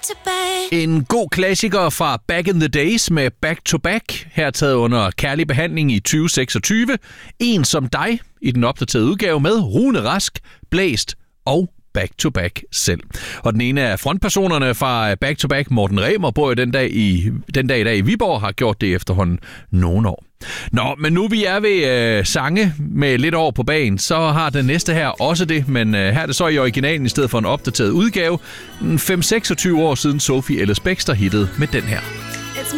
En god klassiker fra Back in the Days med Back to Back, her taget under kærlig behandling i 2026. En som dig i den opdaterede udgave med Rune Rask, Blæst og Back to Back selv. Og den ene af frontpersonerne fra Back to Back, Morten Remer, bor jo den dag i dag i Viborg, har gjort det efterhånden nogle år. Nå, men nu vi er ved sange med lidt år på bagen, så har den næste her også det, men her er det så i originalen i stedet for en opdateret udgave. 5-26 år siden Sophie Ellis Bextor hittede med den her.